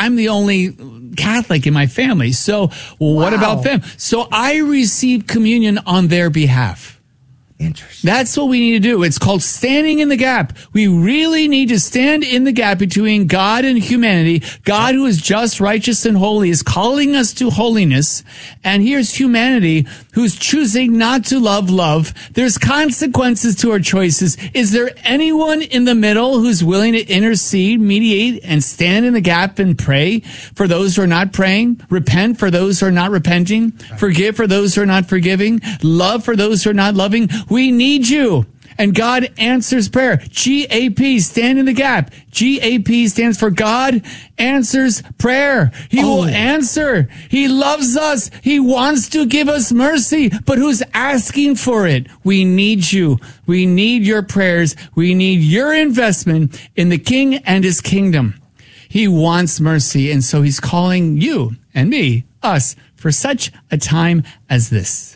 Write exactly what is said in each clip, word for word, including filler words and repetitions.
I'm the only Catholic in my family. So well, what Wow. about them? So I received communion on their behalf. Interesting. That's what we need to do. It's called standing in the gap. We really need to stand in the gap between God and humanity. God, who is just, righteous, and holy, is calling us to holiness. And here's humanity who's choosing not to love love. There's consequences to our choices. Is there anyone in the middle who's willing to intercede, mediate, and stand in the gap and pray for those who are not praying? Repent for those who are not repenting? Forgive for those who are not forgiving? Love for those who are not loving? We need you. And God answers prayer. G A P, stand in the gap. G A P stands for God answers prayer. He Oh. will answer. He loves us. He wants to give us mercy, but who's asking for it? We need you. We need your prayers. We need your investment in the King and his kingdom. He wants mercy, and so he's calling you and me, us, for such a time as this.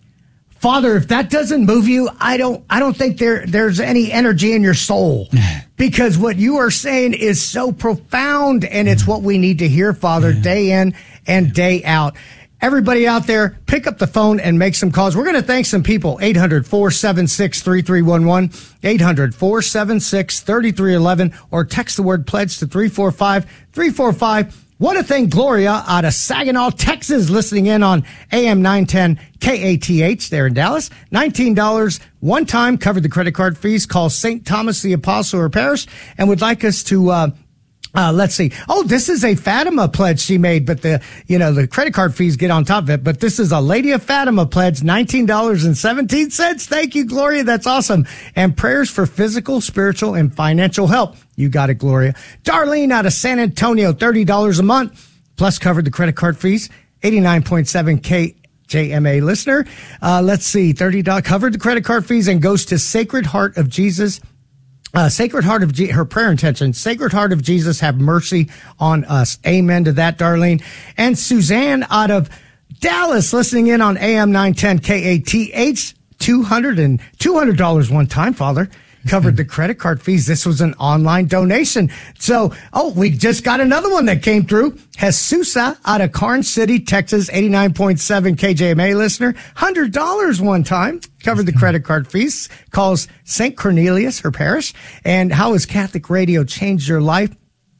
Father, if that doesn't move you, I don't I don't think there there's any energy in your soul. Because what you are saying is so profound, and it's what we need to hear, Father, day in and day out. Everybody out there, pick up the phone and make some calls. We're going to thank some people. eight hundred, four seven six, three three one one, eight hundred, four seven six, three three one one, or text the word pledge to three four five, three four five. Want to thank Gloria out of Saginaw, Texas, listening in on A M nine ten K A T H there in Dallas. nineteen dollars one time, covered the credit card fees. Call Saint Thomas the Apostle or Parish and would like us to, uh, uh, let's see. Oh, this is a Fatima pledge she made, but the, you know, the credit card fees get on top of it. But this is a Lady of Fatima pledge, nineteen dollars and seventeen cents. Thank you, Gloria. That's awesome. And prayers for physical, spiritual, and financial help. You got it, Gloria. Darlene out of San Antonio, thirty dollars a month, plus covered the credit card fees. eighty-nine point seven K J M A listener. Uh, let's see, thirty dollars covered the credit card fees and goes to Sacred Heart of Jesus. Uh, Sacred Heart of Je- her prayer intention, Sacred Heart of Jesus, have mercy on us. Amen to that, Darlene. And Suzanne out of Dallas, listening in on A M nine ten K A T H, two hundred and two hundred dollars one time, Father. Covered the credit card fees. This was an online donation. So, oh, we just got another one that came through. Jesusa out of Karn City, Texas, eighty-nine point seven K J M A listener. one hundred dollars one time. Covered the credit card fees. Calls Saint Cornelius, her parish. And how has Catholic radio changed your life?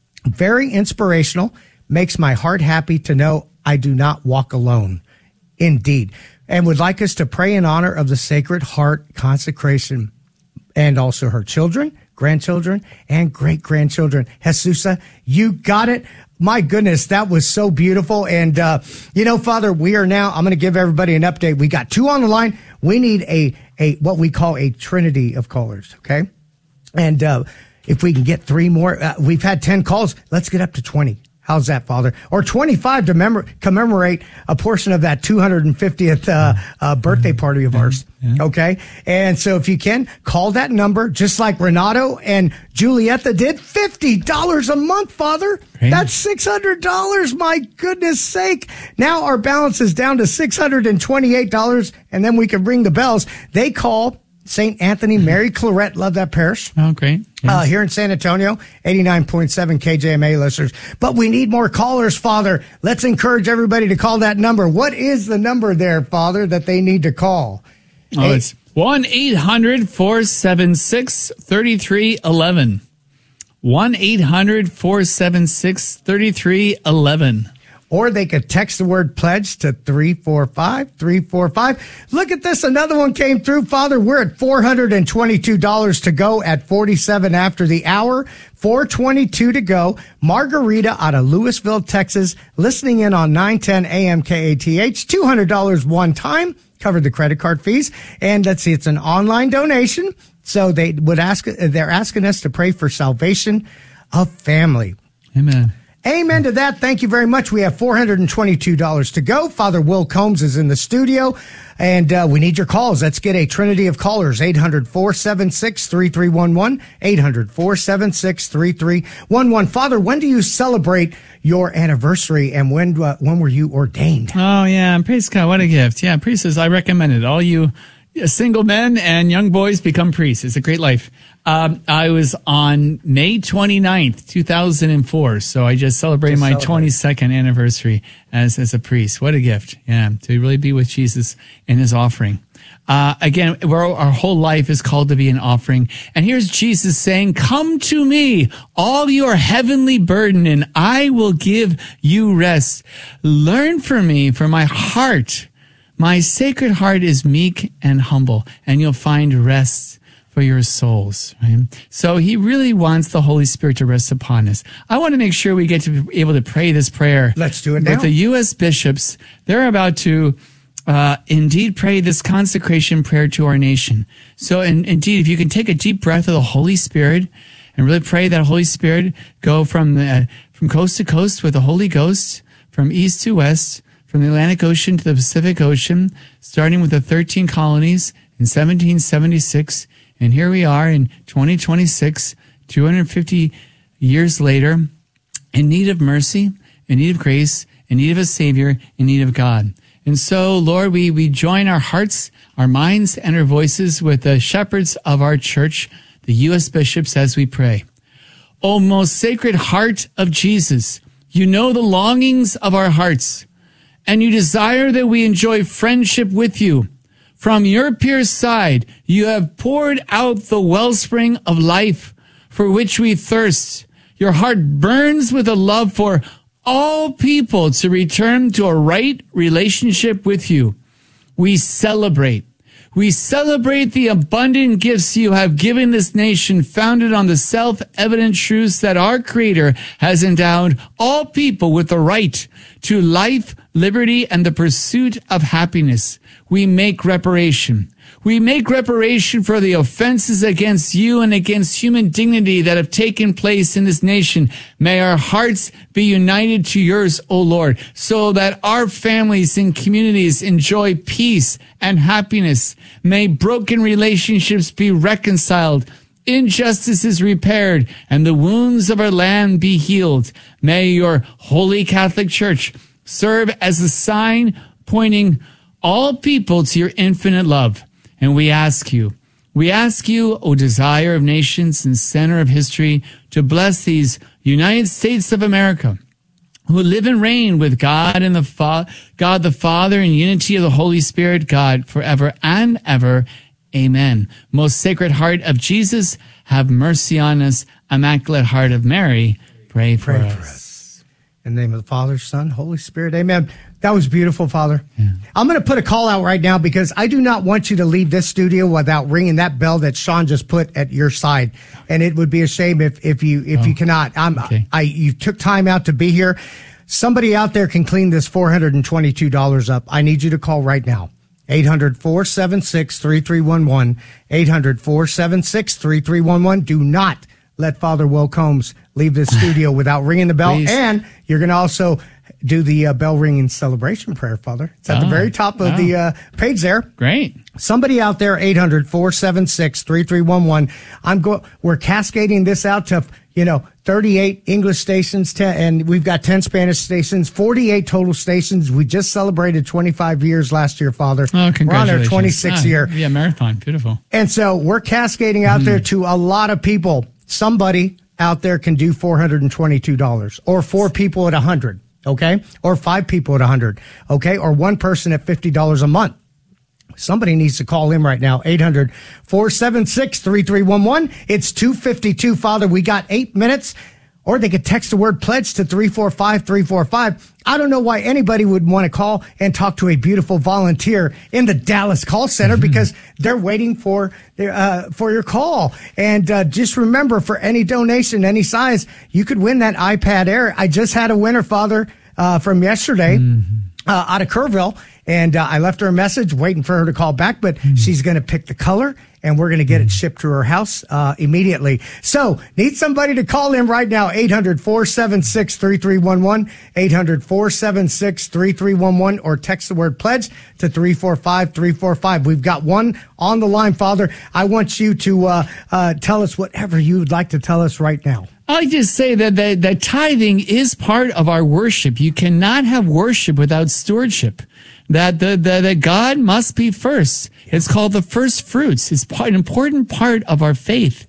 Very inspirational. Makes my heart happy to know I do not walk alone. Indeed. And would like us to pray in honor of the Sacred Heart consecration, and also her children, grandchildren, and great-grandchildren. Jesusa, you got it. My goodness, that was so beautiful. And, uh, you know, Father, we are now, I'm going to give everybody an update. We got two on the line. We need a, a what we call a trinity of callers, okay? And uh, if we can get three more, uh, we've had ten calls. Let's get up to twenty. How's that, Father? Or twenty-five to mem- commemorate a portion of that two hundred fiftieth uh, uh, birthday party of ours. Yeah. Okay? And so if you can, call that number, just like Renato and Julieta did. fifty dollars a month, Father. Great. That's six hundred dollars. My goodness sake. Now our balance is down to six hundred twenty-eight dollars, and then we can ring the bells. They call Saint Anthony Mary Claret, love that parish. Oh, great. Yes. Uh, here in San Antonio, eighty-nine point seven K J M A listeners. But we need more callers, Father. Let's encourage everybody to call that number. What is the number there, Father, that they need to call? Oh, Eight- it's one eight hundred four seven six three three one one. one eight hundred four seven six three three one one. Or they could text the word pledge to three four five, three four five. Look at this. Another one came through, Father. We're at four hundred twenty-two dollars to go at forty-seven after the hour. four twenty-two to go. Margarita out of Louisville, Texas, listening in on nine ten A M K A T H. two hundred dollars one time. Covered the credit card fees. And let's see, it's an online donation. So they would ask, they're asking us to pray for salvation of family. Amen. Amen to that. Thank you very much. We have four hundred twenty-two dollars to go. Father Will Combs is in the studio, and uh, we need your calls. Let's get a trinity of callers. eight hundred four seven six three three one one. eight hundred four seven six three three one one. Father, when do you celebrate your anniversary, and when uh, when were you ordained? Oh, yeah. Praise God. What a gift. Yeah, priests, I recommend it. All you single men and young boys become priests. It's a great life. Um, I was on May twenty-ninth, two thousand four. So I just celebrated Just my celebrate. twenty-second anniversary as, as a priest. What a gift. Yeah. To really be with Jesus in his offering. Uh, again, where our whole life is called to be an offering. And here's Jesus saying, come to me, all your heavenly burden, and I will give you rest. Learn from me, for my heart, my sacred heart is meek and humble, and you'll find rest for your souls. Right? So he really wants the Holy Spirit to rest upon us. I want to make sure we get to be able to pray this prayer. Let's do it now. With the U S bishops, they're about to Uh, indeed pray this consecration prayer to our nation. So in, indeed, if you can take a deep breath of the Holy Spirit and really pray that Holy Spirit go from the, from coast to coast with the Holy Ghost, from east to west, from the Atlantic Ocean to the Pacific Ocean, starting with the thirteen colonies in seventeen seventy-six. And here we are in twenty twenty-six, two hundred fifty years later, in need of mercy, in need of grace, in need of a Savior, in need of God. And so, Lord, we, we join our hearts, our minds, and our voices with the shepherds of our church, the U S bishops, as we pray. O most sacred heart of Jesus, you know the longings of our hearts, and you desire that we enjoy friendship with you. From your pure side, you have poured out the wellspring of life for which we thirst. Your heart burns with a love for all people to return to a right relationship with you. We celebrate. We celebrate the abundant gifts you have given this nation, founded on the self-evident truths that our Creator has endowed all people with the right to life, liberty, and the pursuit of happiness. We make reparation. We make reparation for the offenses against you and against human dignity that have taken place in this nation. May our hearts be united to yours, O Lord, so that our families and communities enjoy peace and happiness. May broken relationships be reconciled, injustices repaired, and the wounds of our land be healed. May your Holy Catholic Church serve as a sign pointing all people to your infinite love. And we ask you, we ask you, O desire of nations and center of history, to bless these United States of America, who live and reign with God and the Fa- God the Father in unity of the Holy Spirit, God, forever and ever. Amen. Most Sacred Heart of Jesus, have mercy on us. Immaculate Heart of Mary, pray for, Pray us. for us. In the name of the Father, Son, Holy Spirit. Amen. That was beautiful, Father. Yeah. I'm going to put a call out right now because I do not want you to leave this studio without ringing that bell that Sean just put at your side. And it would be a shame if, if you if oh, you cannot. I'm, okay. I you took time out to be here. Somebody out there can clean this four hundred twenty-two dollars up. I need you to call right now. eight hundred, four seven six, three three one one. eight hundred, four seven six, three three one one. Do not let Father Will Combs leave this studio without ringing the bell. Please. And you're going to also do the uh, bell ringing celebration prayer, Father. It's at oh, the very top of oh. the uh, page there. Great. Somebody out there, eight hundred, four seven six, three three one one. I'm go- we're cascading this out to, you know, thirty-eight English stations, ten, and we've got ten Spanish stations, forty-eight total stations. We just celebrated twenty-five years last year, Father. Oh, congratulations. We're on our twenty-sixth oh, year. Yeah, marathon. Beautiful. And so we're cascading out mm. there to a lot of people. Somebody out there can do four hundred twenty-two dollars, or four people at one hundred dollars. Okay. Or five people at a hundred. Okay. Or one person at fifty dollars a month. Somebody needs to call in right now. eight hundred, four seven six, three three one one. It's two fifty-two, Father. We got eight minutes. Or they could text the word pledge to three four five, three four five. I don't know why anybody would want to call and talk to a beautiful volunteer in the Dallas call center mm-hmm. because they're waiting for their, uh, for your call. And, uh, just remember, for any donation, any size, you could win that iPad Air. I just had a winner, Father, uh, from yesterday, mm-hmm. uh, out of Kerrville. And, uh, I left her a message waiting for her to call back, but mm-hmm. she's going to pick the color. And we're going to get it shipped to her house uh, immediately. So need somebody to call in right now. eight hundred, four seven six, three three one one. eight hundred, four seven six, three three one one. Or text the word pledge to three four five, three four five. We've got one on the line, Father. I want you to uh, uh, tell us whatever you would like to tell us right now. I just say that, that that tithing is part of our worship. You cannot have worship without stewardship. That the, the that God must be first. It's called the first fruits. It's part, an important part of our faith.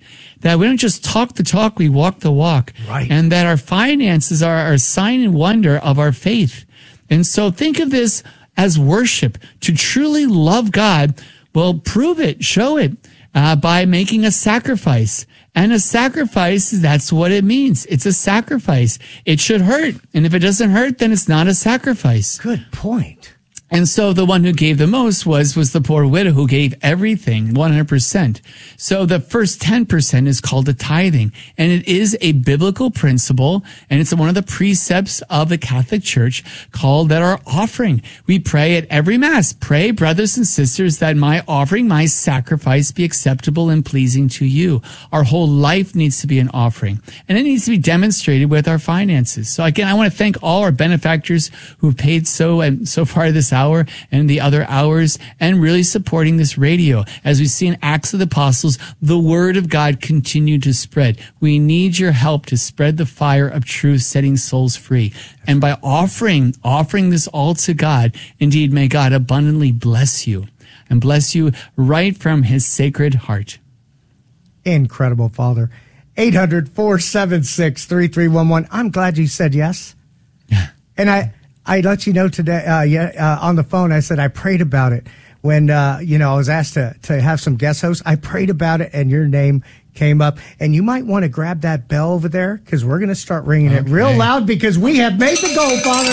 that we don't just talk the talk, we walk the walk. Right. And that our finances are a sign and wonder of our faith. And so think of this as worship. To truly love God, well, prove it, show it uh, by making a sacrifice. And a sacrifice, that's what it means. It's a sacrifice. It should hurt. And if it doesn't hurt, then it's not a sacrifice. Good point. And so the one who gave the most was, was the poor widow who gave everything, one hundred percent. So the first ten percent is called a tithing. And it is a biblical principle. And it's one of the precepts of the Catholic Church called that our offering. We pray at every Mass. Pray, brothers and sisters, that my offering, my sacrifice be acceptable and pleasing to you. Our whole life needs to be an offering. And it needs to be demonstrated with our finances. So again, I want to thank all our benefactors who've paid so, and so far this hour. Hour and the other hours, and really supporting this radio. As we see in Acts of the Apostles, the word of God continued to spread. We need your help to spread the fire of truth, setting souls free. And by offering, offering this all to God, indeed, may God abundantly bless you and bless you right from his sacred heart. Incredible, Father. eight hundred, four seven six, three three one one. I'm glad you said yes. And I, I let you know today, uh, yeah, uh, on the phone, I said, I prayed about it when, uh, you know, I was asked to, to have some guest hosts. I prayed about it and your name came up, and you might want to grab that bell over there because we're going to start ringing okay. it real loud because we have made the goal, Father.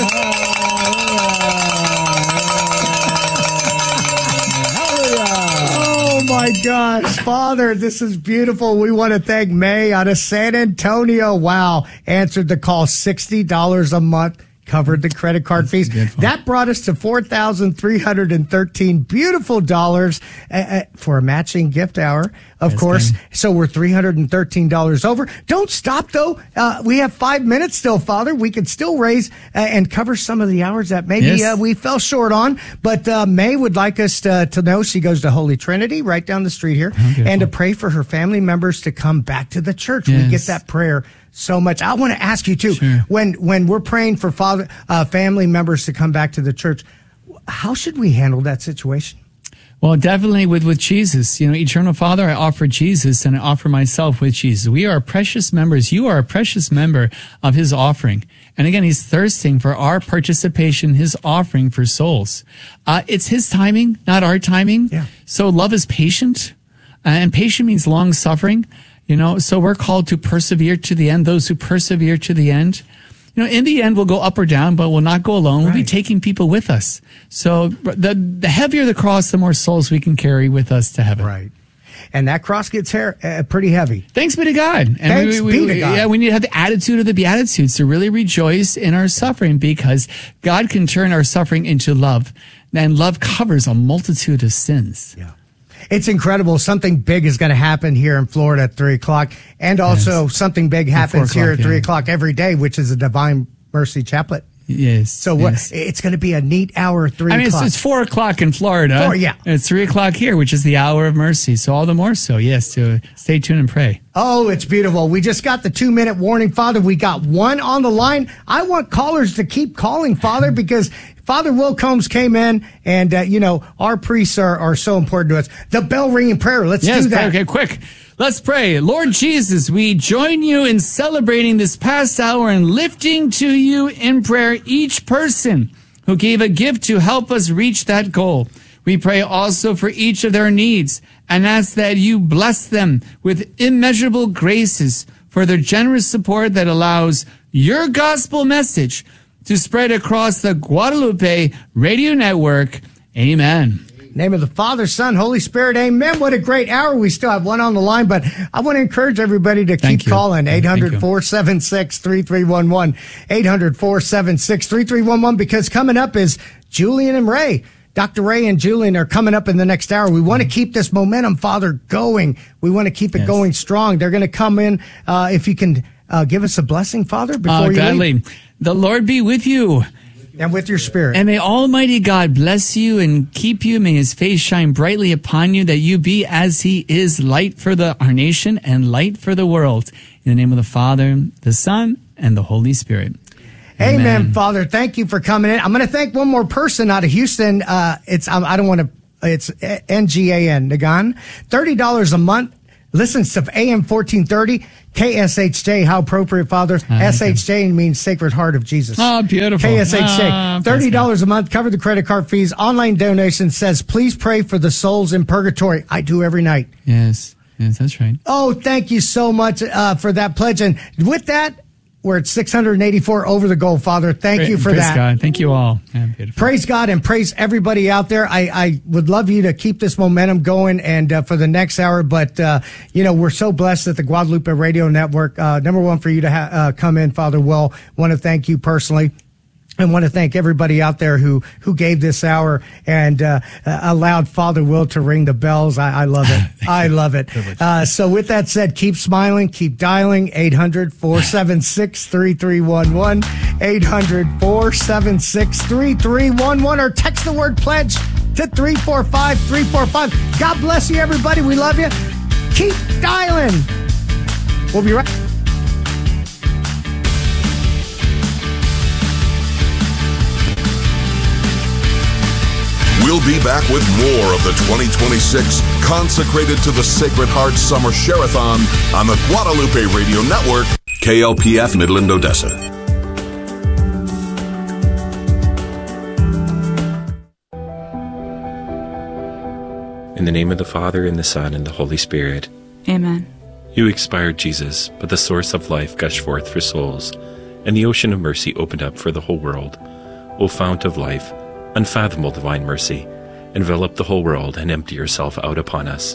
Oh my gosh, Father, this is beautiful. We want to thank May out of San Antonio. Wow. Answered the call, sixty dollars a month. Covered the credit card That's fees. Beautiful. That brought us to four thousand three hundred thirteen beautiful dollars uh, for a matching gift hour, of That's course. Good. So we're three hundred thirteen dollars over. Don't stop, though. Uh, we have five minutes still, Father. We can still raise uh, and cover some of the hours that maybe yes. uh, we fell short on. But uh, May would like us to, to know she goes to Holy Trinity right down the street here oh, and to pray for her family members to come back to the church. Yes. We get that prayer so much. I want to ask you too, sure. when when we're praying for father uh, family members to come back to the church, how should we handle that situation? Well, definitely with, with Jesus. You know, Eternal Father, I offer Jesus and I offer myself with Jesus. We are precious members. You are a precious member of his offering. And again, he's thirsting for our participation, his offering for souls. Uh, it's his timing, not our timing. Yeah. So love is patient, uh, and patient means long suffering. You know, so we're called to persevere to the end. Those who persevere to the end, you know, in the end, we'll go up or down, but we'll not go alone. Right. We'll be taking people with us. So the the heavier the cross, the more souls we can carry with us to heaven. Right. And that cross gets hair, uh, pretty heavy. Thanks be to God. And Thanks we, we, be to God. Yeah, we need to have the attitude of the Beatitudes to really rejoice in our suffering, because God can turn our suffering into love. And love covers a multitude of sins. Yeah. It's incredible. Something big is going to happen here in Florida at three o'clock. And also yes. something big happens here at three yeah. o'clock every day, which is a Divine Mercy Chaplet. Yes. So yes. what? It's going to be a neat hour, three I mean, o'clock. It's, it's four o'clock in Florida. Four, yeah. And it's three o'clock here, which is the hour of mercy. So all the more so, yes, to stay tuned and pray. Oh, it's beautiful. We just got the two minute warning, Father. We got one on the line. I want callers to keep calling, Father, because Father Will Combs came in, and, uh, you know, our priests are, are so important to us. The bell ringing prayer. Let's yes, do that. Okay, quick. Let's pray. Lord Jesus, we join you in celebrating this past hour and lifting to you in prayer each person who gave a gift to help us reach that goal. We pray also for each of their needs and ask that you bless them with immeasurable graces for their generous support that allows your gospel message to spread across the Guadalupe Radio Network. Amen. Name of the Father, Son, Holy Spirit. Amen. What a great hour. We still have one on the line, but I want to encourage everybody to Thank keep you. calling. eight hundred, four seven six, three three one one. eight hundred, four seven six, three three one one, because coming up is Julian and Ray. Doctor Ray and Julian are coming up in the next hour. We want to keep this momentum, Father, going. We want to keep it yes. going strong. They're going to come in. Uh, if you can uh, give us a blessing, Father, before uh, you gladly. leave. The Lord be with you. And with your spirit. And may Almighty God bless you and keep you. May his face shine brightly upon you, that you be as he is, light for the our nation and light for the world. In the name of the Father, the Son, and the Holy Spirit. Amen, Amen. Father. Thank you for coming in. I'm going to thank one more person out of Houston. Uh, it's I don't want to. It's N G A N, Nagan. thirty dollars a month. listens to A M fourteen thirty, K S H J. How appropriate, Father. S H J means Sacred Heart of Jesus. Oh, beautiful. K S H J. Oh, thirty dollars a month, cover the credit card fees. Online donation says, please pray for the souls in purgatory. I do every night. Yes. Yes, that's right. Oh, thank you so much uh, for that pledge. And with that, we're at six hundred eighty-four over the goal, Father. Thank Praise you for praise that. God. Thank you all. Yeah, beautiful. Praise God and praise everybody out there. I, I would love you to keep this momentum going and uh, for the next hour. But, uh, you know, we're so blessed that the Guadalupe Radio Network, uh, number one, for you to ha- uh, come in, Father Will. Want to thank you personally. I want to thank everybody out there who, who gave this hour and uh, allowed Father Will to ring the bells. I, I love it. I love it. Uh, so with that said, keep smiling, keep dialing. eight hundred, four seven six, three three one one. eight hundred, four seven six, three three one one. Or text the word pledge to three four five, three four five. God bless you, everybody. We love you. Keep dialing. We'll be right back. We'll be back with more of the twenty twenty-six Consecrated to the Sacred Heart Summer Share-a-thon on the Guadalupe Radio Network, K L P F Midland, Odessa. In the name of the Father, and the Son, and the Holy Spirit. Amen. You expired, Jesus, but the source of life gushed forth for souls, and the ocean of mercy opened up for the whole world. O fount of life, unfathomable divine mercy, envelop the whole world and empty yourself out upon us.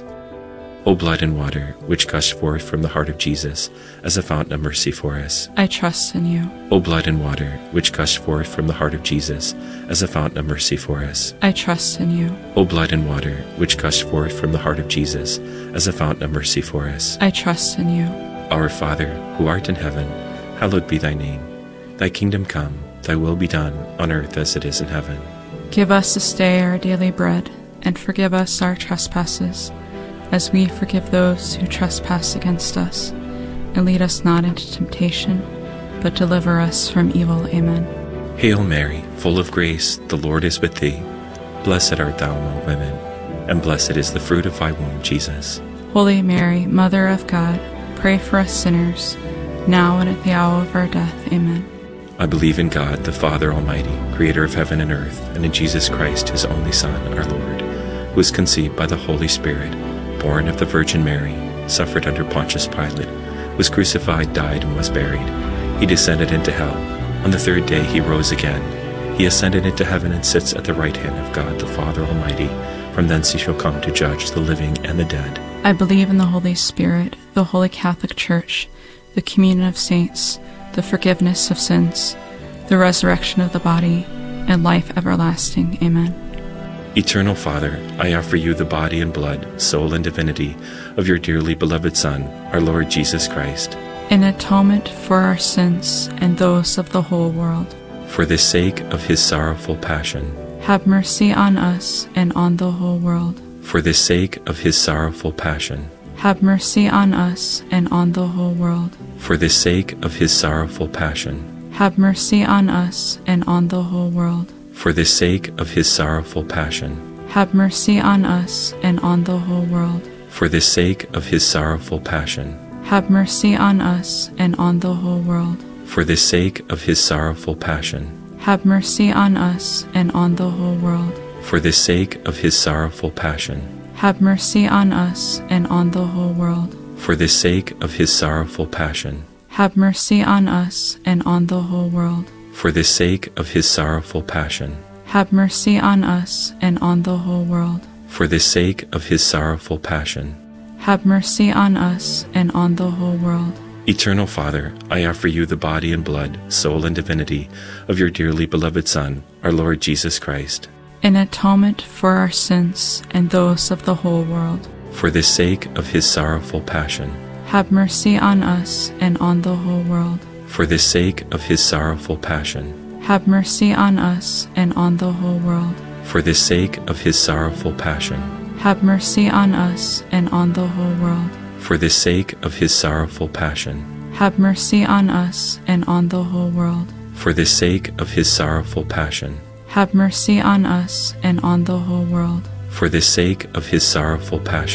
O blood and water, which gushed forth from the heart of Jesus as a fountain of mercy for us. I trust in you. O blood and water, which gushed forth from the heart of Jesus as a fountain of mercy for us. I trust in you. O blood and water, which gushed forth from the heart of Jesus as a fountain of mercy for us. I trust in you. Our Father, who art in heaven, hallowed be thy name. Thy kingdom come, thy will be done, on earth as it is in heaven. Give us this day our daily bread, and forgive us our trespasses, as we forgive those who trespass against us. And lead us not into temptation, but deliver us from evil. Amen. Hail Mary, full of grace, the Lord is with thee. Blessed art thou among women, and blessed is the fruit of thy womb, Jesus. Holy Mary, Mother of God, pray for us sinners, now and at the hour of our death. Amen. I believe in God, the Father Almighty, creator of heaven and earth, and in Jesus Christ, his only Son, our Lord, who was conceived by the Holy Spirit, born of the Virgin Mary, suffered under Pontius Pilate, was crucified, died, and was buried. He descended into hell. On the third day he rose again. He ascended into heaven and sits at the right hand of God, the Father Almighty. From thence he shall come to judge the living and the dead. I believe in the Holy Spirit, the Holy Catholic Church, the communion of saints, the forgiveness of sins, the resurrection of the body, and life everlasting. Amen. Eternal Father, I offer you the body and blood, soul and divinity of your dearly beloved Son, our Lord Jesus Christ, in atonement for our sins and those of the whole world. For the sake of his sorrowful passion, have mercy on us and on the whole world. For the sake of his sorrowful passion, have mercy on us and on the whole world. For the sake of his sorrowful passion, have mercy on us and on the whole world. For the sake of his sorrowful passion, have mercy on us and on the whole world. For the sake of his sorrowful passion, have mercy on us and on the whole world. For the sake of his sorrowful passion, have mercy on us and on the whole world. For the sake of his sorrowful passion, have mercy on us and on the whole world. For the sake of his sorrowful passion, have mercy on us and on the whole world. For the sake of his sorrowful passion, have mercy on us and on the whole world. For the sake of his sorrowful passion, have mercy on us and on the whole world. Eternal Father, I offer you the body and blood, soul and divinity of your dearly beloved Son, our Lord Jesus Christ, in atonement for our sins and those of the whole world. For the sake of his sorrowful passion, have mercy on us and on the whole world. For the sake of his sorrowful passion, have mercy on us and on the whole world. For the sake of his sorrowful passion, have mercy on us and on the whole world. For the sake of his sorrowful passion, have mercy on us and on the whole world. For the sake of his sorrowful passion, have mercy on us and on the whole world. For the sake of his sorrowful passion,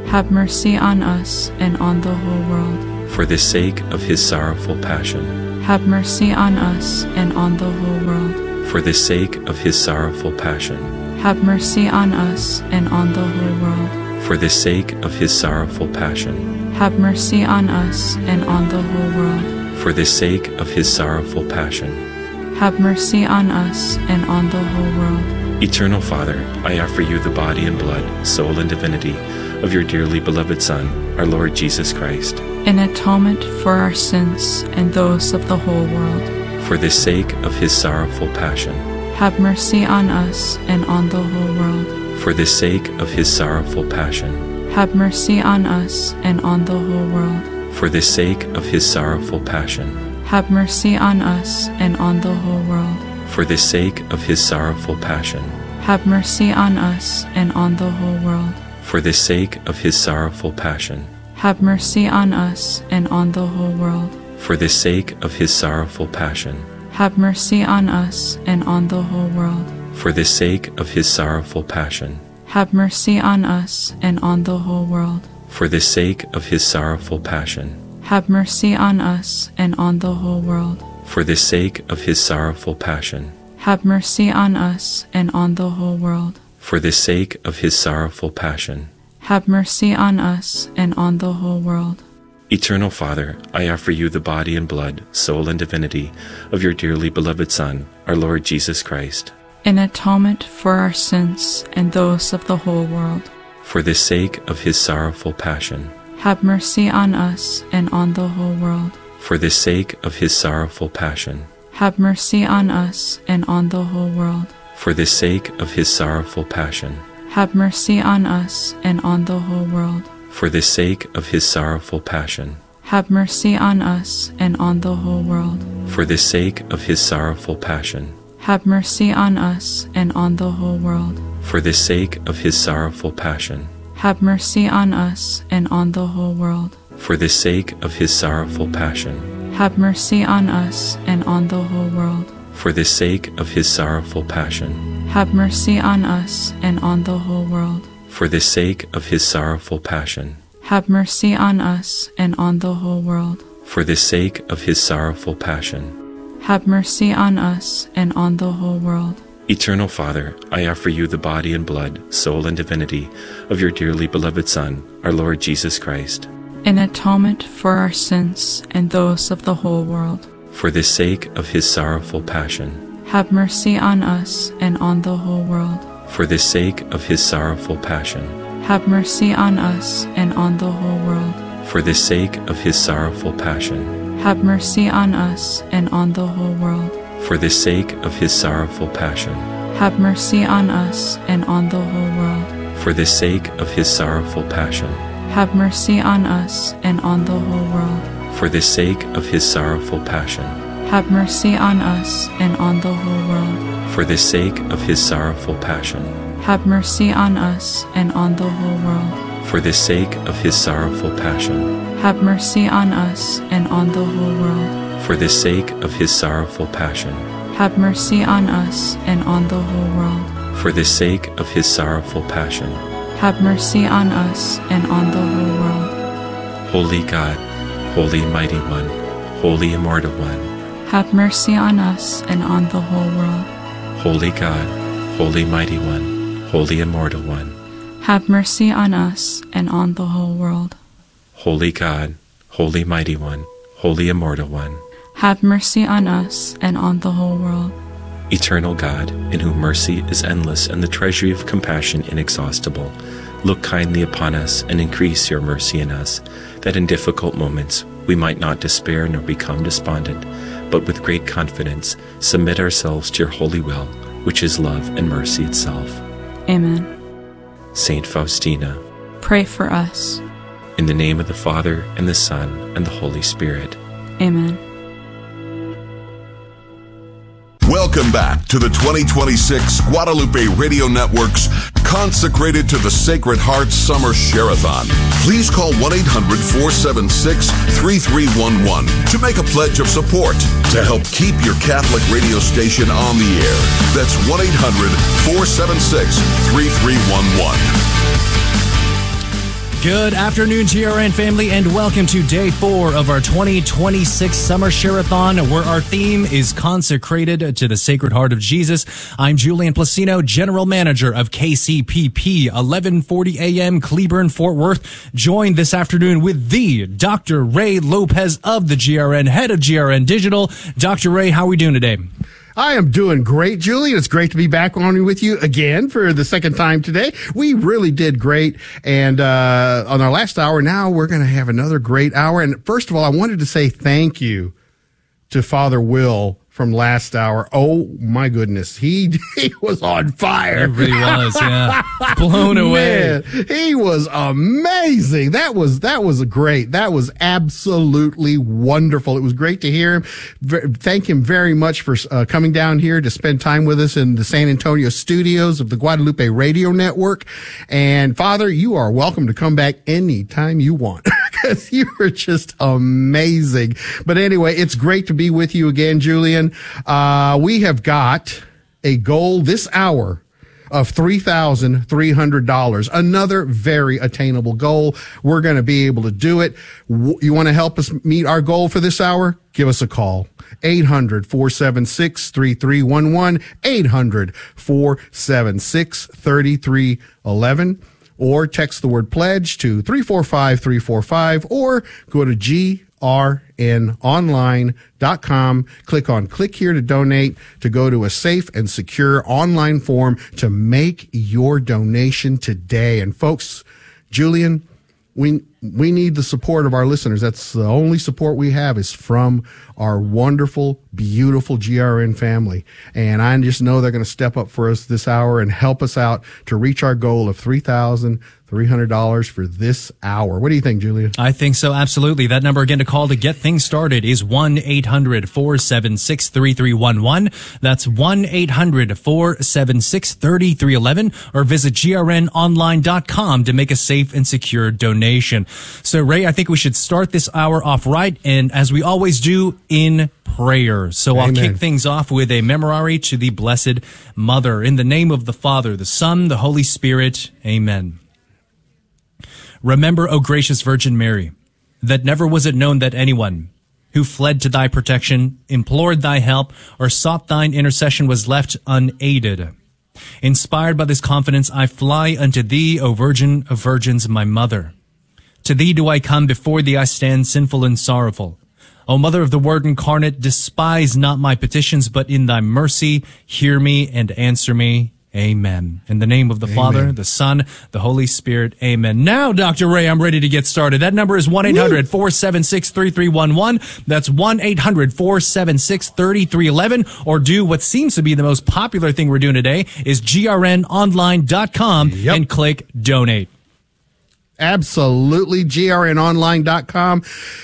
have mercy on us and on the whole world. For the sake of his sorrowful passion, have mercy on us and on the whole world. for the sake of his sorrowful passion, have mercy on us and on the whole world. for the sake of his sorrowful passion, Have mercy on us and on the whole world. for the sake of his sorrowful passion. Have mercy on us and on the whole world. Eternal Father, I offer you the body and blood, soul and divinity of your dearly beloved Son, our Lord Jesus Christ, In atonement for our sins and those of the whole world. for the sake of his sorrowful passion, Have mercy on us and on the whole world. for the sake of his sorrowful passion, Have mercy on us and on the whole world. for the sake of his sorrowful passion, Have mercy on us and on the whole world. for the sake of his sorrowful passion, Have mercy on us and on the whole world. for the sake of his sorrowful passion, Have mercy on us and on the whole world. for the sake of his sorrowful passion, Have mercy on us and on the whole world. for the sake of his sorrowful passion, Have mercy on us and on the whole world. for the sake of his sorrowful passion, Have mercy on us and on the whole world. for the sake of his sorrowful passion, Have mercy on us and on the whole world. for the sake of his sorrowful passion. Have mercy on us and on the whole world. Eternal Father, I offer you the body and blood, soul and divinity of your dearly beloved Son, our Lord Jesus Christ, In atonement for our sins and those of the whole world. for the sake of his sorrowful passion, Have mercy on us and on the whole world. for the sake of his sorrowful passion, Have mercy on us and on the whole world. for the sake of his sorrowful passion, Have mercy on us and on the whole world. for the sake of his sorrowful passion, Have mercy on us and on the whole world. for the sake of his sorrowful passion, Have mercy on us and on the whole world. for the sake of his sorrowful passion, Have mercy on us and on the whole world. for the sake of his sorrowful passion, Have mercy on us and on the whole world. for the sake of his sorrowful passion, Have mercy on us and on the whole world. for the sake of his sorrowful passion, Have mercy on us and on the whole world. for the sake of his sorrowful passion. Have mercy on us and on the whole world. Eternal Father, I offer you the body and blood, soul and divinity of your dearly beloved Son, our Lord Jesus Christ, In atonement for our sins and those of the whole world. for the sake of his sorrowful passion, Have mercy on us and on the whole world. for the sake of his sorrowful passion, Have mercy on us and on the whole world. for the sake of his sorrowful passion, Have mercy on us and on the whole world. for the sake of his sorrowful passion, Have mercy on us and on the whole world. for the sake of his sorrowful passion, Have mercy on us and on the whole world. for the sake of his sorrowful passion, Have mercy on us and on the whole world. for the sake of his sorrowful passion, Have mercy on us and on the whole world. for the sake of his sorrowful passion, Have mercy on us and on the whole world. for the sake of his sorrowful passion, Have mercy on us and on the whole world. for the sake of his sorrowful passion. Have mercy on us and on the whole world. Holy God, Holy Mighty One, Holy Immortal One, Have mercy on us and on the whole world. Holy God, Holy Mighty One, Holy Immortal One, Have mercy on us and on the whole world. Holy God, Holy Mighty One, Holy Immortal One, Have mercy on us and on the whole world. Eternal God, in whom mercy is endless and the treasury of compassion inexhaustible, look kindly upon us and increase your mercy in us, that in difficult moments we might not despair nor become despondent, but with great confidence submit ourselves to your holy will, which is love and mercy itself. Amen. Saint Faustina, Pray for us. in the name of the Father, and the Son, and the Holy Spirit. Amen. Welcome back to the twenty twenty-six Guadalupe Radio Network's Consecrated to the Sacred Heart Summer Share-a-thon. Please call one eight hundred four seven six three three one one to make a pledge of support to help keep your Catholic radio station on the air. That's one eight hundred four seven six three three one one. Good afternoon, G R N family, and welcome to day four of our twenty twenty-six Summer Share-a-thon, where our theme is consecrated to the Sacred Heart of Jesus. I'm Julian Placino, General Manager of K C P P, eleven forty a.m. Cleburne, Fort Worth, joined this afternoon with the Doctor Ray Lopez of the G R N, head of G R N Digital. Doctor Ray, how are we doing today? I am doing great, Julian. It's great to be back on with you again for the second time today. We really did great. And uh on our last hour, now we're going to have another great hour. And first of all, I wanted to say thank you to Father Will from last hour. Oh, my goodness. He, he was on fire. It really was, yeah. Blown away. Man, he was amazing. That was, that was great. That was absolutely wonderful. It was great to hear him. V- thank him very much for uh, coming down here to spend time with us in the San Antonio studios of the Guadalupe Radio Network. And Father, you are welcome to come back anytime you want. Because you were just amazing. But anyway, it's great to be with you again, Julian. Uh, we have got a goal this hour of three thousand three hundred dollars. Another very attainable goal. We're going to be able to do it. You want to help us meet our goal for this hour? Give us a call. eight hundred, four seven six, three three one one. eight hundred, four seven six, three three one one. Or text the word pledge to three four five, three four five, or go to G R N online dot com. Click on click here to donate to go to a safe and secure online form to make your donation today. And folks, Julian, we we need the support of our listeners. That's the only support we have is from our wonderful, beautiful G R N family. And I just know they're going to step up for us this hour and help us out to reach our goal of three thousand three hundred dollars for this hour. What do you think, Julia? I think so, absolutely. That number again to call to get things started is one eight hundred, four seven six, three three one one. That's one eight hundred, four seven six, three three one one, or visit G R N online dot com to make a safe and secure donation. So, Ray, I think we should start this hour off right, and as we always do, in prayer. So Amen. I'll kick things off with a memorare to the Blessed Mother. In the name of the Father, the Son, the Holy Spirit. Amen. Remember, O gracious Virgin Mary, that never was it known that anyone who fled to thy protection, implored thy help, or sought thine intercession was left unaided. Inspired by this confidence, I fly unto thee, O Virgin of Virgins, my Mother. To thee do I come, before thee I stand sinful and sorrowful. O Mother of the Word incarnate, despise not my petitions, but in thy mercy hear me and answer me. Amen. In the name of the Amen. Father, the Son, the Holy Spirit. Amen. Now, Doctor Ray, I'm ready to get started. That number is one eight hundred, four seven six, three three one one. That's one eight hundred, four seven six, three three one one. Or do what seems to be the most popular thing we're doing today is G R N online dot com yep. and click donate. Absolutely. G R N online dot com.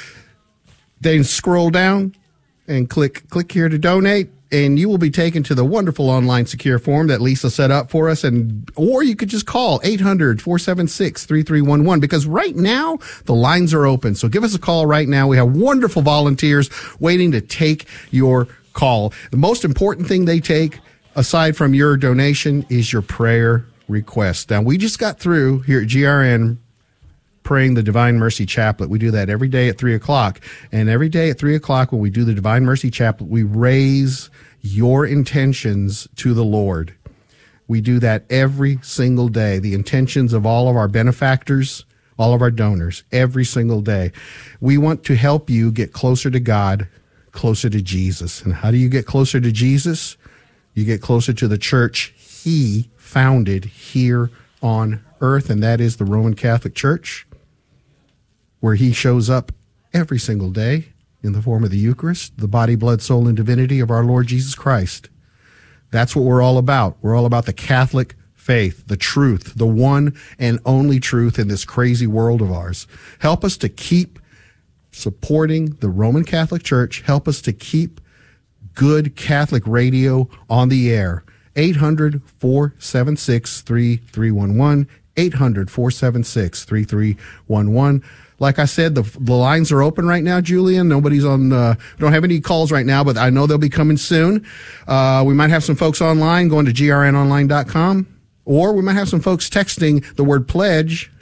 Then scroll down and click click here to donate, and you will be taken to the wonderful online secure form that Lisa set up for us. And or you could just call eight hundred, four seven six, three three one one, because right now the lines are open. So give us a call right now. We have wonderful volunteers waiting to take your call. The most important thing they take, aside from your donation, is your prayer request. Now, we just got through here at G R N praying the Divine Mercy Chaplet. We do that every day at three o'clock. And every day at three o'clock when we do the Divine Mercy Chaplet, we raise your intentions to the Lord. We do that every single day. The intentions of all of our benefactors, all of our donors, every single day. We want to help you get closer to God, closer to Jesus. And how do you get closer to Jesus? You get closer to the church He founded here on earth, and that is the Roman Catholic Church, where He shows up every single day in the form of the Eucharist, the body, blood, soul, and divinity of our Lord Jesus Christ. That's what we're all about. We're all about the Catholic faith, the truth, the one and only truth in this crazy world of ours. Help us to keep supporting the Roman Catholic Church. Help us to keep good Catholic radio on the air. eight hundred, four seven six, three three one one. eight hundred, four seven six, three three one one. Like I said, the the lines are open right now, Julian. Nobody's on, uh, we don't have any calls right now, but I know they'll be coming soon. Uh, we might have some folks online going to G R N online dot com, or we might have some folks texting the word pledge to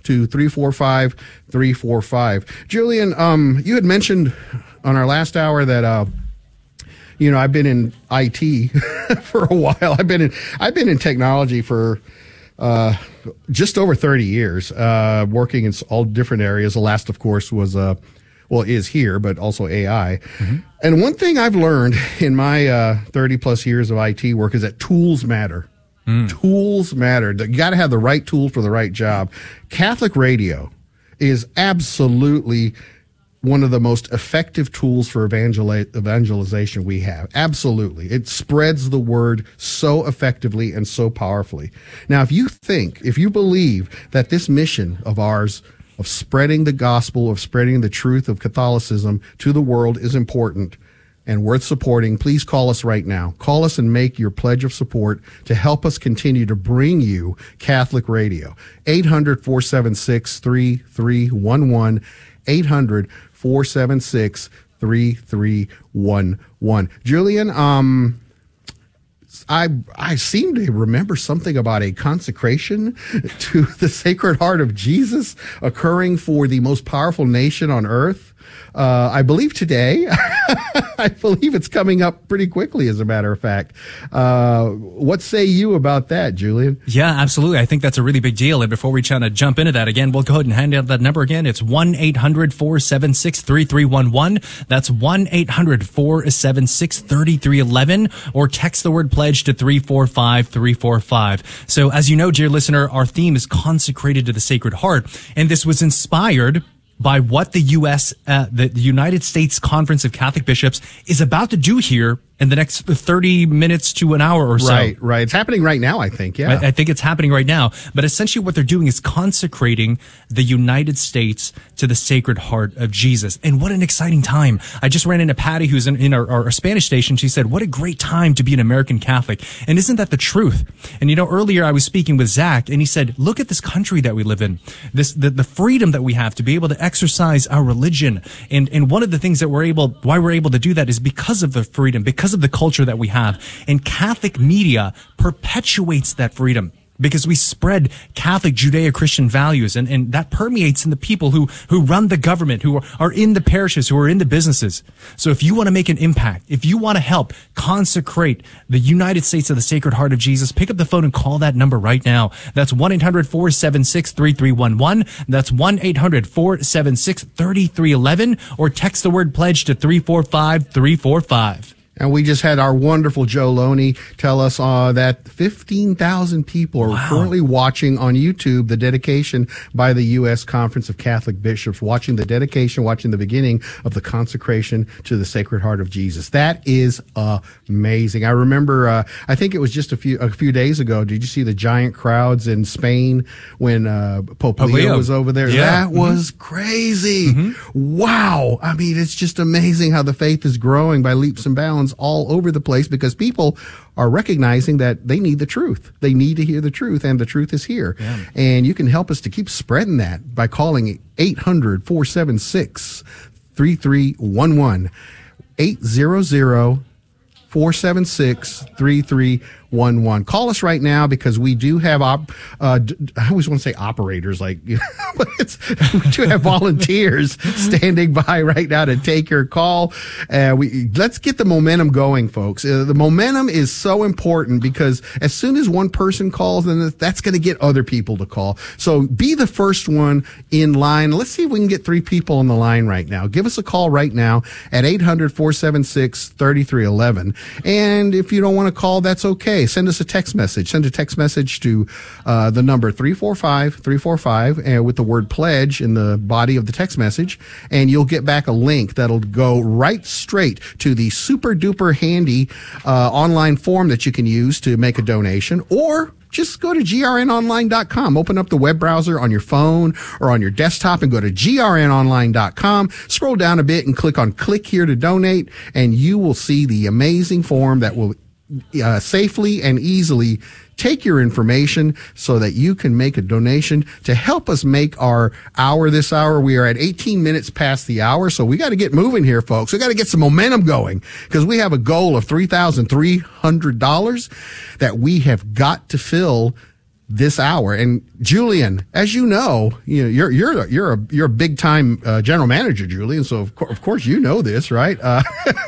to three four five, three four five. Julian, um, you had mentioned on our last hour that, uh, you know, I've been in I T for a while. I've been in, I've been in technology for, uh, just over thirty years, uh, working in all different areas. The last, of course, was, uh, well, is here, but also A I. Mm-hmm. And one thing I've learned in my, uh, thirty plus years of I T work is that tools matter. Mm. Tools matter. You got to have the right tools for the right job. Catholic radio is absolutely one of the most effective tools for evangeli- evangelization we have. Absolutely. It spreads the word so effectively and so powerfully. Now, if you think, if you believe that this mission of ours of spreading the gospel, of spreading the truth of Catholicism to the world is important and worth supporting, please call us right now. Call us and make your pledge of support to help us continue to bring you Catholic radio. eight hundred, four seven six, three three one one. eight hundred, four seven six, three three one one. Julian, um, I I seem to remember something about a consecration to the Sacred Heart of Jesus occurring for the most powerful nation on earth. Uh, I believe today. I believe it's coming up pretty quickly, as a matter of fact. Uh, what say you about that, Julian? Yeah, absolutely. I think that's a really big deal. And before we try to jump into that again, we'll go ahead and hand out that number again. It's one eight hundred, four seven six, three three one one. That's one eight hundred, four seven six, three three one one, or text the word pledge to three four five, three four five. So as you know, dear listener, our theme is consecrated to the Sacred Heart. And this was inspired by what the U S, uh, the, the United States Conference of Catholic Bishops is about to do here in the next thirty minutes to an hour or so. Right, right. It's happening right now, I think, yeah. I, I think it's happening right now. But essentially what they're doing is consecrating the United States to the Sacred Heart of Jesus. And what an exciting time. I just ran into Patty, who's in, in our, our Spanish station. She said, what a great time to be an American Catholic. And isn't that the truth? And you know, earlier I was speaking with Zach, and he said, look at this country that we live in. This, the, the freedom that we have to be able to exercise our religion. And, and one of the things that we're able, why we're able to do that is because of the freedom, because of the culture that we have. And Catholic media perpetuates that freedom, because we spread Catholic Judeo-Christian values, and, and that permeates in the people who, who run the government, who are, are in the parishes, who are in the businesses. So if you want to make an impact, if you want to help consecrate the United States of the Sacred Heart of Jesus, pick up the phone and call that number right now. That's one eight hundred, four seven six, three three one one. That's one eight hundred, four seven six, three three one one, or text the word pledge to three four five, three four five. And we just had our wonderful Joe Loney tell us uh, that fifteen thousand people are wow. currently watching on YouTube the dedication by the U S Conference of Catholic Bishops, watching the dedication, watching the beginning of the consecration to the Sacred Heart of Jesus. That is amazing. I remember, uh, I think it was just a few a few days ago, did you see the giant crowds in Spain when uh, Pope, Pope Leo, Leo was over there? Yeah. That was mm-hmm. crazy. Mm-hmm. Wow. I mean, it's just amazing how the faith is growing by leaps and bounds all over the place, because people are recognizing that they need the truth. They need to hear the truth, and the truth is here. Yeah. And you can help us to keep spreading that by calling eight hundred, four seven six, three three one one. eight hundred, four seven six, three three one one. Call us right now, because we do have op, uh, I always want to say operators, like, you know, but it's, we do have volunteers standing by right now to take your call. Uh, we, let's get the momentum going, folks. Uh, the momentum is so important, because as soon as one person calls, then that's going to get other people to call. So be the first one in line. Let's see if we can get three people on the line right now. Give us a call right now at eight hundred, four seven six, three three one one. And if you don't want to call, that's okay. Send us a text message. Send a text message to uh, the number three four five, three four five uh, with the word pledge in the body of the text message, and you'll get back a link that'll go right straight to the super duper handy uh, online form that you can use to make a donation. Or just go to G R N online dot com. Open up the web browser on your phone or on your desktop and go to G R N online dot com. Scroll down a bit and click on click here to donate, and you will see the amazing form that will uh, safely and easily take your information so that you can make a donation to help us make our hour this hour. We are at eighteen minutes past the hour, so we got to get moving here, folks. We got to get some momentum going, because we have a goal of three thousand three hundred dollars that we have got to fill this hour. And Julian, as you know, you know, you're, you're, you're a, you're a big time, uh, general manager, Julian. So of, co- of course, you know this, right? Uh,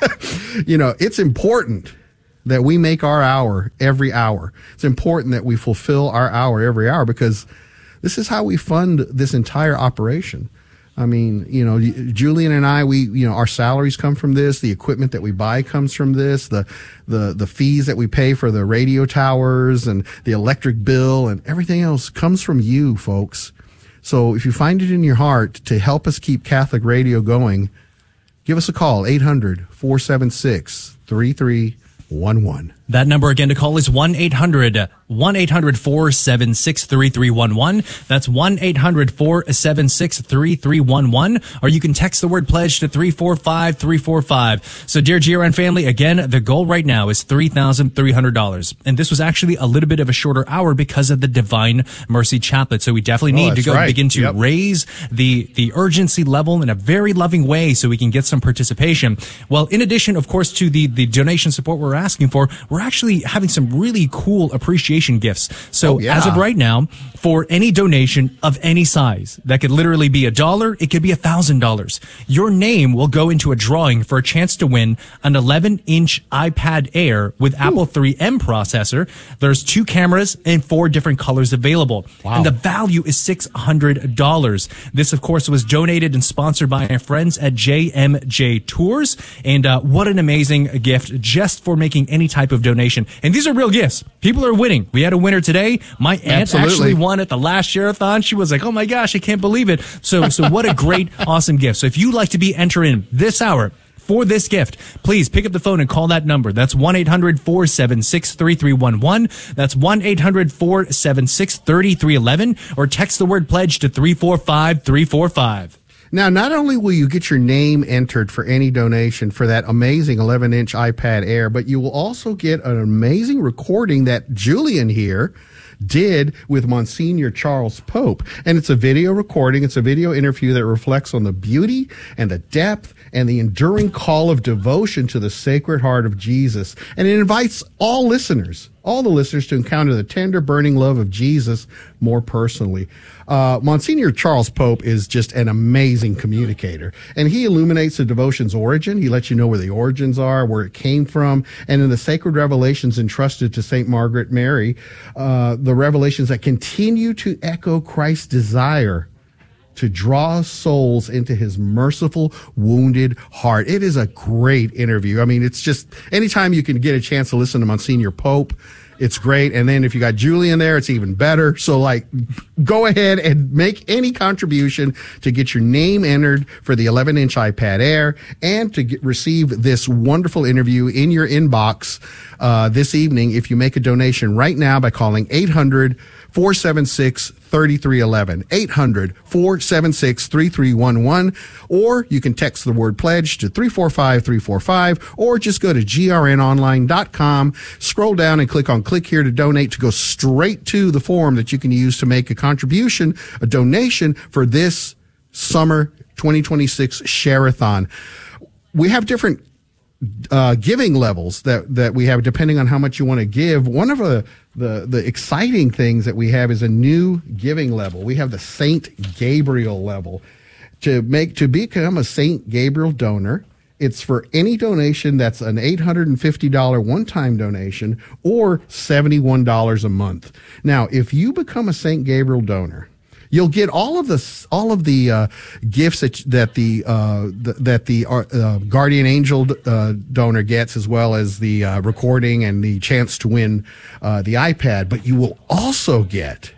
you know, it's important that we make our hour every hour. It's important that we fulfill our hour every hour, because this is how we fund this entire operation. I mean, you know, Julian and I, we, you know, our salaries come from this. The equipment that we buy comes from this. The, the, the fees that we pay for the radio towers and the electric bill and everything else comes from you, folks. So if you find it in your heart to help us keep Catholic radio going, give us a call, eight hundred, four seven six, three three one one. That number again to call is one eight hundred, one eight hundred, four seven six, three three one one. That's one eight hundred, four seven six, three three one one. Or you can text the word pledge to three four five, three four five. So dear G R N family, again, the goal right now is three thousand three hundred dollars. And this was actually a little bit of a shorter hour because of the Divine Mercy Chaplet. So we definitely need oh, to go right. begin to yep. raise the, the urgency level in a very loving way so we can get some participation. Well, in addition, of course, to the, the donation support we're asking for, we're actually having some really cool appreciation gifts. So oh, yeah. as of right now, for any donation of any size, that could literally be a dollar, it could be a thousand dollars, your name will go into a drawing for a chance to win an eleven inch iPad Air with Ooh. Apple three M processor. There's two cameras and four different colors available. Wow. And the value is six hundred dollars. This, of course, was donated and sponsored by our friends at J M J Tours. And uh, what an amazing gift just for making any type of donation. And these are real gifts. People are winning. We had a winner today. My aunt Absolutely. actually won at the last Share-a-thon. She was like, oh my gosh, I can't believe it. So, so what a great, awesome gift. So if you'd like to be entering this hour for this gift, please pick up the phone and call that number. That's one eight hundred, four seven six, three three one one. That's one eight hundred, four seven six, three three one one. Or text the word pledge to three four five, three four five. Now, not only will you get your name entered for any donation for that amazing eleven inch iPad Air, but you will also get an amazing recording that Julian here did with Monsignor Charles Pope. And it's a video recording. It's a video interview that reflects on the beauty and the depth and the enduring call of devotion to the Sacred Heart of Jesus. And it invites all listeners, all the listeners, to encounter the tender, burning love of Jesus more personally. Uh, Monsignor Charles Pope is just an amazing communicator, and he illuminates the devotion's origin. He lets you know where the origins are, where it came from, and in the sacred revelations entrusted to Saint Margaret Mary, uh, the revelations that continue to echo Christ's desire to draw souls into his merciful, wounded heart. It is a great interview. I mean, it's just, anytime you can get a chance to listen to Monsignor Pope, it's great. And then if you got Julian there, it's even better. So like, go ahead and make any contribution to get your name entered for the eleven inch iPad Air and to get, receive this wonderful interview in your inbox uh, this evening if you make a donation right now by calling eight hundred, four seven six, three three one one, eight hundred, four seven six, three three one one, or you can text the word pledge to three four five, three four five, or just go to G R N online dot com, scroll down and click on click here to donate to go straight to the form that you can use to make a contribution, a donation for this summer twenty twenty-six Share-a-thon. We have different Uh, giving levels that, that we have depending on how much you want to give. One of the, the, the exciting things that we have is a new giving level. We have the Saint Gabriel level. To make, to become a Saint Gabriel donor, it's for any donation that's an eight hundred fifty dollars one-time donation or seventy-one dollars a month. Now, if you become a Saint Gabriel donor, you'll get all of the all of the uh, gifts that that the, uh, the that the uh, guardian angel uh, donor gets, as well as the uh, recording and the chance to win uh, the iPad. But you will also get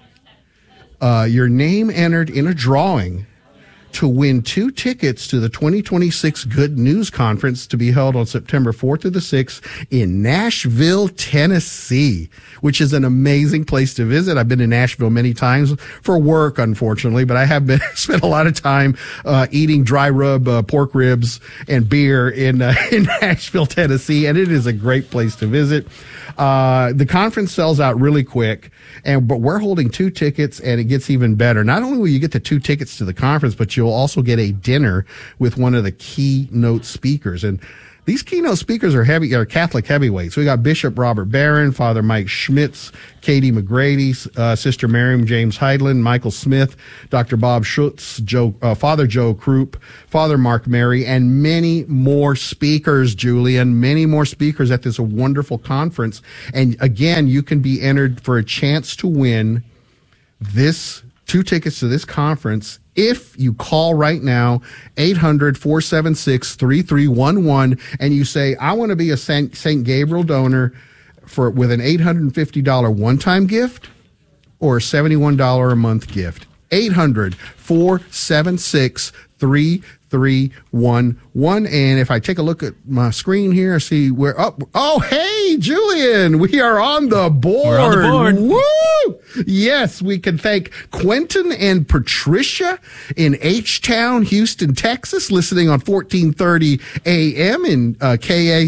uh, your name entered in a drawing to win two tickets to the twenty twenty-six Good News Conference to be held on September fourth through the sixth in Nashville, Tennessee, which is an amazing place to visit. I've been to Nashville many times for work, unfortunately, but I have been spent a lot of time uh, eating dry rub uh, pork ribs and beer in uh, in Nashville, Tennessee, and it is a great place to visit. Uh, the conference sells out really quick, and but we're holding two tickets, and it gets even better. Not only will you get the two tickets to the conference, but you'll also get a dinner with one of the keynote speakers. And These keynote speakers are heavy, are Catholic heavyweights. We got Bishop Robert Barron, Father Mike Schmitz, Katie McGrady, uh, Sister Miriam James Heidland, Michael Smith, Doctor Bob Schutz, Joe, uh, Father Joe Krupp, Father Mark Mary, and many more speakers, Julian, many more speakers at this wonderful conference. And again, you can be entered for a chance to win this two tickets to this conference if you call right now, eight hundred, four seven six, three three one one, and you say, I want to be a Saint Saint Gabriel donor for with an eight hundred fifty dollars one-time gift or a seventy-one dollars a month gift. eight hundred, four seven six, three three one one. And if I take a look at my screen here, see where up. Oh, oh, hey, Julian, we are on the board. We're on the board. Woo! Yes, we can thank Quentin and Patricia in H-Town, Houston, Texas, listening on fourteen thirty A M in uh, K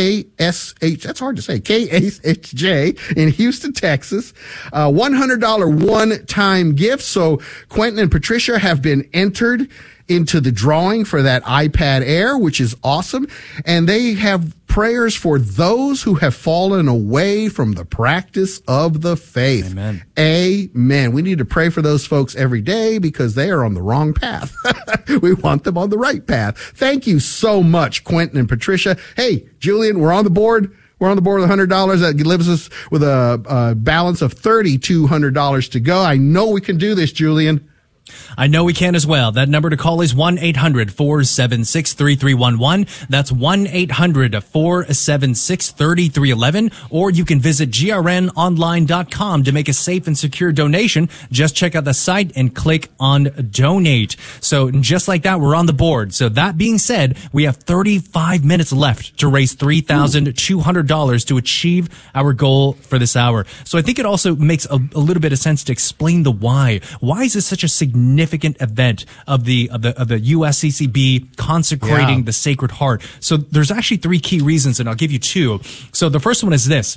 S H, that's hard to say, K S H J in Houston, Texas. Uh, one hundred dollars one-time gift. So Quentin and Patricia have been entered into the drawing for that iPad Air, which is awesome. And they have prayers for those who have fallen away from the practice of the faith. Amen. Amen. We need to pray for those folks every day because they are on the wrong path. We want them on the right path. Thank you so much, Quentin and Patricia. Hey, Julian, we're on the board. We're on the board with one hundred dollars. That leaves us with a, a balance of three thousand two hundred dollars to go. I know we can do this, Julian. I know we can as well. That number to call is one eight hundred, four seven six, three three one one. That's one eight hundred, four seven six, three three one one. Or you can visit G R N online dot com to make a safe and secure donation. Just check out the site and click on donate. So just like that, we're on the board. So that being said, we have thirty-five minutes left to raise three thousand two hundred dollars to achieve our goal for this hour. So I think it also makes a, a little bit of sense to explain the why. Why is this such a significant significant event of the of the of the U S C C B consecrating Yeah. the Sacred Heart? So there's actually three key reasons, and I'll give you two. So the first one is this: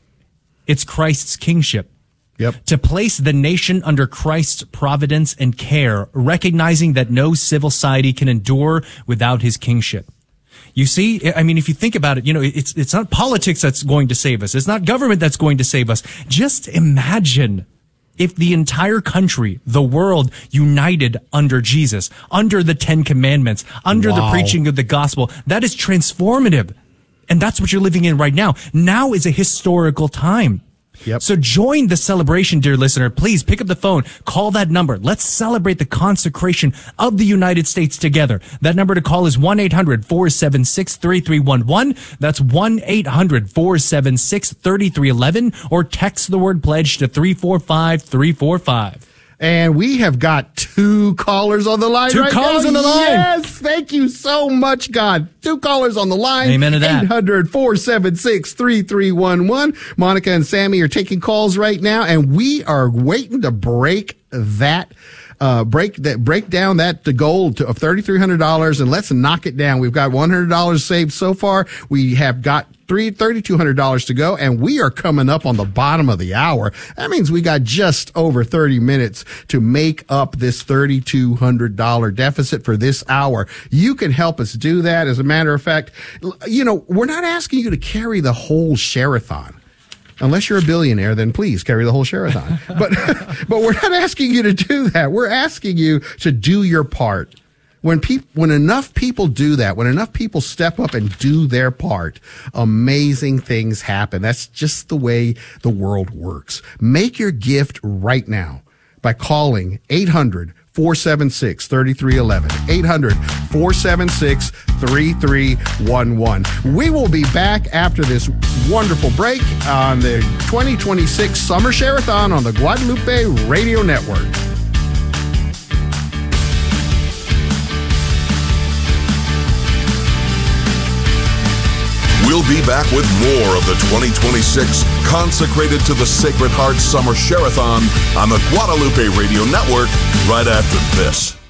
it's Christ's kingship. Yep. To place the nation under Christ's providence and care, recognizing that no civil society can endure without his kingship. You see, I mean, if you think about it, you know, it's it's not politics that's going to save us. It's not government that's going to save us. Just imagine if the entire country, the world, united under Jesus, under the Ten Commandments, under Wow. the preaching of the gospel. That is transformative. And that's what you're living in right now. Now is a historical time. Yep. So join the celebration, dear listener. Please pick up the phone, call that number. Let's celebrate the consecration of the United States together. That number to call is one eight hundred, four seven six, three three one one. That's one eight hundred, four seven six, three three one one, or text the word pledge to three four five, three four five. And we have got two callers on the line Two right callers now. on the line. Yes, thank you so much, God. Two callers on the line. Amen to that. eight hundred, four seven six, three three one one. Monica and Sammy are taking calls right now, and we are waiting to break that Uh, break that, break down that the goal to, of three thousand three hundred dollars, and let's knock it down. We've got one hundred dollars saved so far. We have got three thousand two hundred dollars to go, and we are coming up on the bottom of the hour. That means we got just over thirty minutes to make up this three thousand two hundred dollars deficit for this hour. You can help us do that. As a matter of fact, you know, we're not asking you to carry the whole share-a-thon. Unless you're a billionaire, then please carry the whole share-a-thon. But, but we're not asking you to do that. We're asking you to do your part. When people, when enough people do that, when enough people step up and do their part, amazing things happen. That's just the way the world works. Make your gift right now by calling eight hundred, four seven six, three three one one. eight hundred, four seven six, three three one one. We will be back after this wonderful break on the twenty twenty-six Summer Share-a-thon on the Guadalupe Radio Network. We'll be back with more of the twenty twenty-six Consecrated to the Sacred Heart Summer Share-a-thon on the Guadalupe Radio Network right after this.